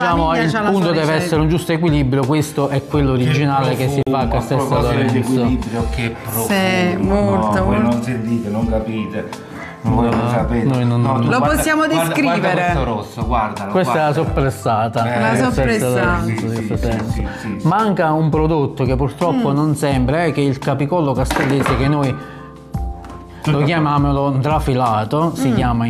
Diciamo, il punto deve essere un giusto equilibrio, questo è quello originale che si fa a Castel San Lorenzo. L'equilibrio che profumo. Sì, molto, no, voi molto. non sentite, non capite. Non voi lo sapete. Noi non- No, tu Lo guarda- possiamo descrivere. Guarda questo rosso, guardalo. Questa è la guardalo. soppressata. La soppressata. Sì. Manca un prodotto che purtroppo non sembra, che è il capicollo castellese, che noi lo chiamiamo trafilato, si chiama